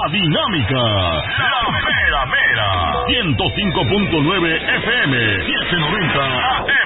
la dinámica, la mera mera, 105.9 FM, 790 AM.